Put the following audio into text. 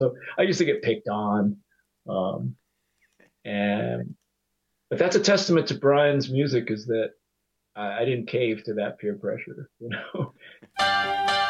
So I used to get picked on. Um, and but that's a testament to Brian's music is that I didn't cave to that peer pressure, you know.